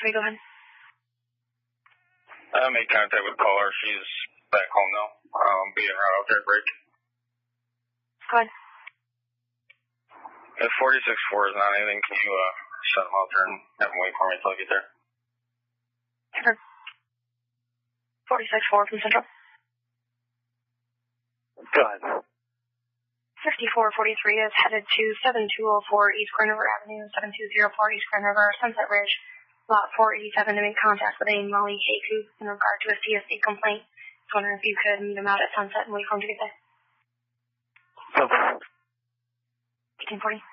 3, go ahead. I made contact with the caller. She's back home now. Being right out there, break. Go ahead. If 46-4 is not anything, can you shut them out there and have them wait for me until I get there? Sure. 46-4 from Central. Go ahead. 5443 is headed to 7204 East Grand River Avenue, 7204 East Grand River, Sunset Ridge, lot 487 to make contact with a Molly Haku in regard to a CSC complaint. I was wondering if you could meet him out at Sunset and wait for him to get there. Okay. 1840.